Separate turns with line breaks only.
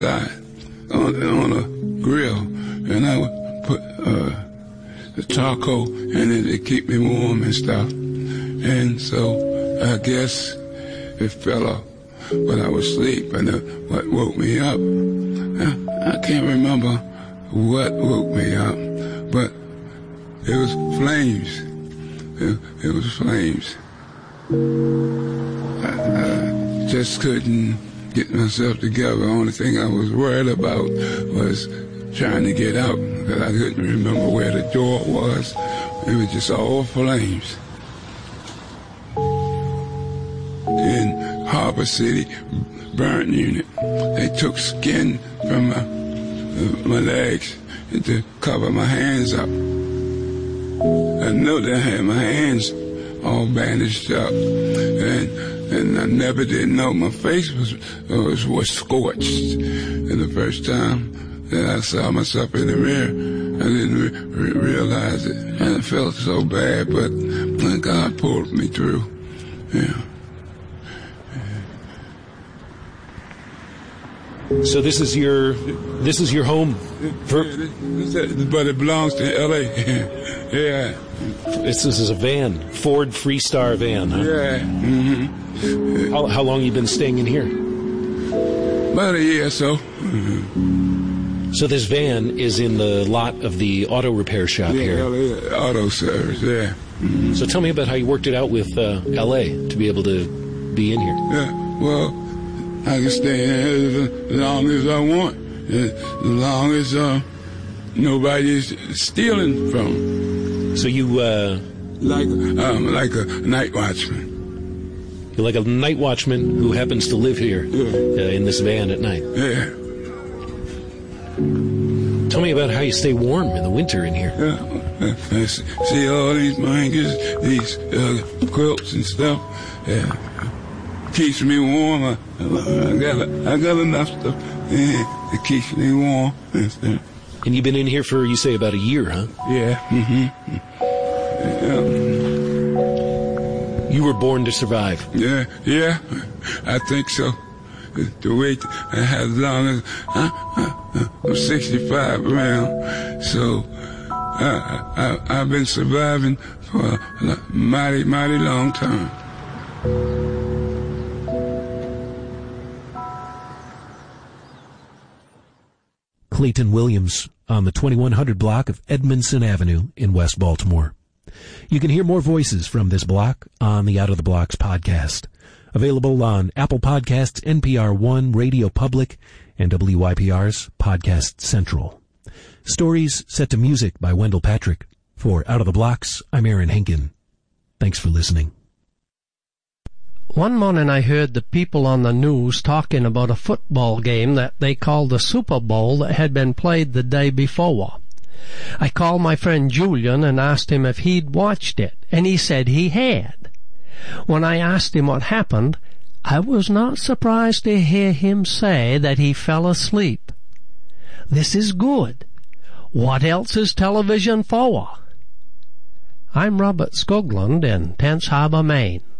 on a grill, and I would put the charcoal in it to keep me warm and stuff. And so I guess it fell off when I was asleep, and what woke me up, I can't remember what woke me up, but it was flames. It was flames. I just couldn't get myself together. The only thing I was worried about was trying to get out, because I couldn't remember where the door was. It was just all flames. In Harbor City burn unit, they took skin from my legs to cover my hands up. I know that I had my hands all bandaged up, and I never did know my face was scorched. And the first time that I saw myself in the mirror, I didn't realize it, and I felt so bad, but God pulled me through. Yeah.
So this is your home,
but it belongs to L.A. Yeah.
This is a van, Ford Freestar van, huh?
Yeah. Mm-hmm.
How long you been staying in here?
About a year or so.
Mm-hmm. So this van is in the lot of the auto repair shop here.
Yeah, auto service. Yeah. Mm-hmm.
So tell me about how you worked it out with L.A. to be able to be in here.
Yeah. Well, I can stay in here as long as I want, as long as nobody's stealing from.
So you
like a night watchman.
You're like a night watchman who happens to live here in this van at night.
Yeah.
Tell me about how you stay warm in the winter in here.
I see all these blankets, these quilts and stuff. Yeah. Keeps me warm. I got enough stuff that keeps me warm.
And you've been in here for, you say, about a year, huh?
Yeah. Mm-hmm. Yeah.
You were born to survive.
Yeah. I think so. To wait, I had as long as I'm 65 around, so I've been surviving for a mighty long time.
Clayton Williams on the 2100 block of Edmondson Avenue in West Baltimore. You can hear more voices from this block on the Out of the Blocks podcast. Available on Apple Podcasts, NPR One, Radio Public, and WYPR's Podcast Central. Stories set to music by Wendell Patrick. For Out of the Blocks, I'm Aaron Henkin. Thanks for listening.
One morning I heard the people on the news talking about a football game that they called the Super Bowl that had been played the day before. I called my friend Julian and asked him if he'd watched it, and he said he had. When I asked him what happened, I was not surprised to hear him say that he fell asleep. This is good. What else is television for? I'm Robert Skoglund in Tense Harbor, Maine.